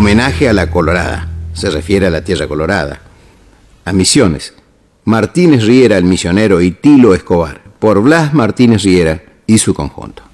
homenaje a la Colorada. Se refiere a la Tierra Colorada. A Misiones, Martínez Riera el misionero y Tilo Escobar, por Blas Martínez Riera y su conjunto.